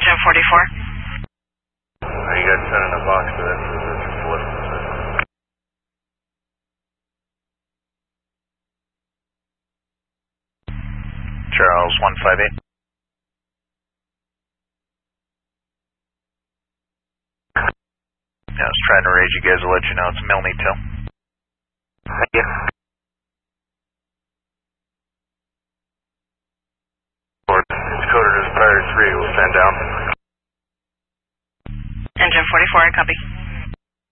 Engine 44. You got 10 in the box, but that's what it says. Charles 158. Yeah, I was trying to raise you guys to let you know it's Milne 2. Thank you. It's coded as Priority 3, we'll stand down. Engine 44, I copy.